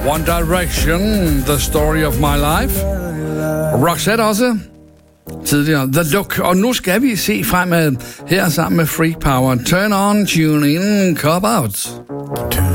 One Direction, The Story of My Life. Roxette også tidligere, The Look. Og nu skal vi se fremad her sammen med Freak Power. Turn on, tune in, cop out.